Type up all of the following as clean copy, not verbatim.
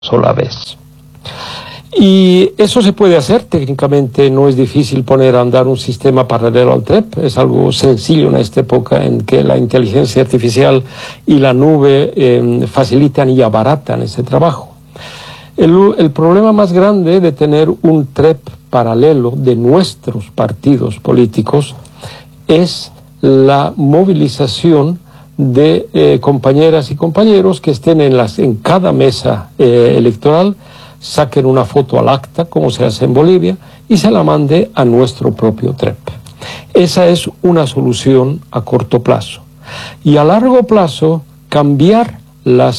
sola vez. Y eso se puede hacer, técnicamente no es difícil poner a andar un sistema paralelo al TREP, es algo sencillo en esta época en que la inteligencia artificial y la nube facilitan y abaratan ese trabajo. El problema más grande de tener un TREP paralelo de nuestros partidos políticos es la movilización de compañeras y compañeros que estén en cada mesa electoral, saquen una foto al acta, como se hace en Bolivia, y se la mande a nuestro propio TREP. Esa es una solución a corto plazo. Y a largo plazo, cambiar la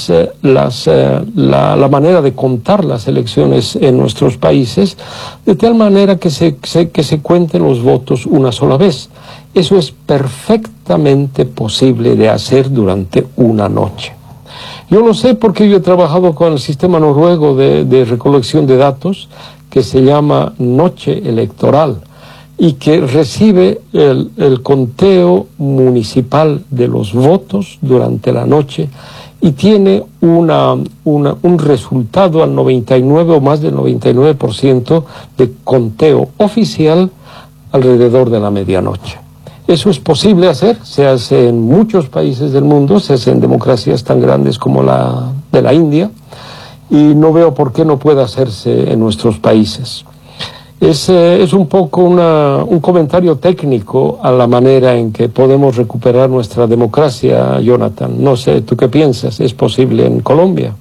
manera de contar las elecciones en nuestros países, de tal manera que se cuenten los votos una sola vez. Eso es perfectamente posible de hacer durante una noche. Yo lo sé porque yo he trabajado con el sistema noruego de recolección de datos que se llama Noche Electoral y que recibe el conteo municipal de los votos durante la noche y tiene un resultado al 99 o más del 99% de conteo oficial alrededor de la medianoche. Eso es posible hacer, se hace en muchos países del mundo, se hace en democracias tan grandes como la de la India, y no veo por qué no pueda hacerse en nuestros países. Es un poco un comentario técnico a la manera en que podemos recuperar nuestra democracia, Jonathan. No sé, ¿tú qué piensas? ¿Es posible en Colombia?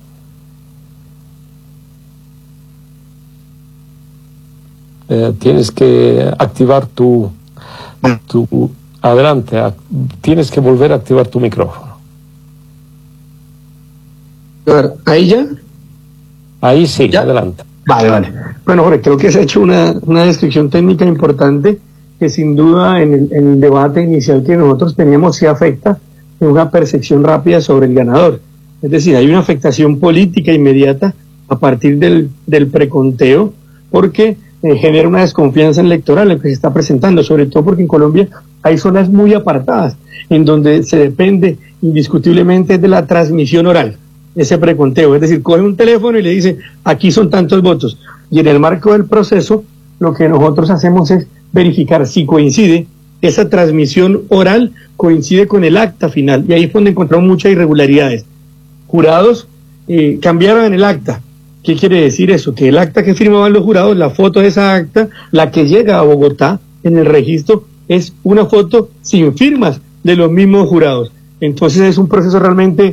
Tienes que activar adelante, tienes que volver a activar tu micrófono. A ver, ¿ahí ya? Ahí sí, ¿ya? Adelante. Vale. Bueno, Jorge, creo que se ha hecho una descripción técnica importante que sin duda en el debate inicial que nosotros teníamos sí afecta en una percepción rápida sobre el ganador. Es decir, hay una afectación política inmediata a partir del preconteo porque genera una desconfianza electoral en lo que se está presentando, sobre todo porque en Colombia hay zonas muy apartadas en donde se depende indiscutiblemente de la transmisión oral, ese preconteo, es decir, coge un teléfono y le dice, aquí son tantos votos, y en el marco del proceso lo que nosotros hacemos es verificar si coincide esa transmisión oral, coincide con el acta final, y ahí es donde encontramos muchas irregularidades. Jurados cambiaron en el acta. ¿Qué quiere decir eso? Que el acta que firmaban los jurados, la foto de esa acta, la que llega a Bogotá en el registro, es una foto sin firmas de los mismos jurados. Entonces es un proceso realmente,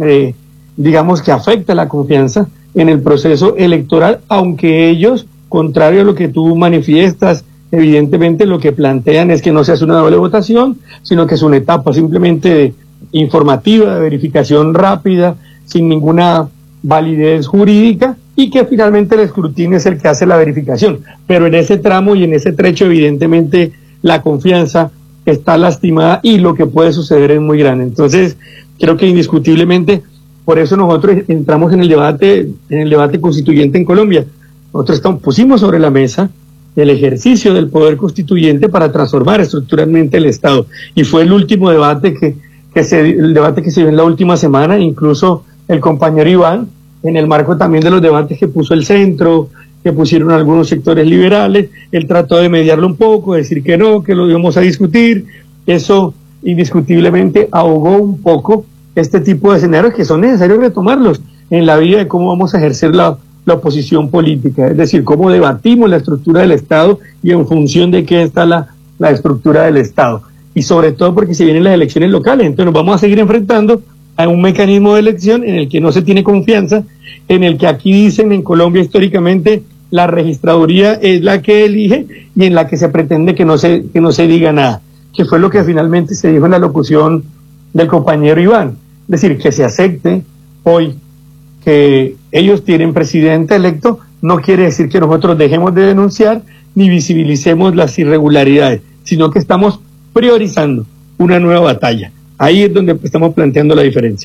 digamos que afecta la confianza en el proceso electoral, aunque ellos, contrario a lo que tú manifiestas, evidentemente lo que plantean es que no se hace una doble votación, sino que es una etapa simplemente informativa, de verificación rápida, sin ninguna validez jurídica, y que finalmente el escrutinio es el que hace la verificación. Pero en ese tramo y en ese trecho, evidentemente, la confianza está lastimada y lo que puede suceder es muy grande. Entonces, creo que indiscutiblemente, por eso nosotros entramos en el debate constituyente en Colombia. Nosotros pusimos sobre la mesa el ejercicio del poder constituyente para transformar estructuralmente el Estado. Y fue el último debate que se dio en la última semana, incluso el compañero Iván, en el marco también de los debates que puso el centro, que pusieron algunos sectores liberales, él trató de mediarlo un poco, decir que no, que lo íbamos a discutir. Eso indiscutiblemente ahogó un poco este tipo de escenarios que son necesarios retomarlos en la vida de cómo vamos a ejercer la oposición política, es decir, cómo debatimos la estructura del Estado y en función de qué está la estructura del Estado. Y sobre todo porque se vienen las elecciones locales, entonces nos vamos a seguir enfrentando a un mecanismo de elección en el que no se tiene confianza, en el que aquí dicen en Colombia históricamente la registraduría es la que elige y en la que se pretende que no se diga nada, que fue lo que finalmente se dijo en la locución del compañero Iván. Es decir, que se acepte hoy que ellos tienen presidente electo no quiere decir que nosotros dejemos de denunciar ni visibilicemos las irregularidades, sino que estamos priorizando una nueva batalla. Ahí es donde estamos planteando la diferencia.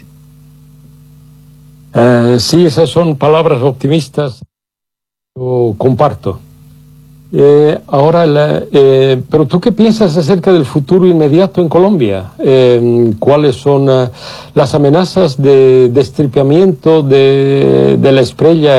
Sí, esas son palabras optimistas. Yo comparto. Pero ¿tú qué piensas acerca del futuro inmediato en Colombia? ¿Cuáles son las amenazas de destripiamiento de la estrella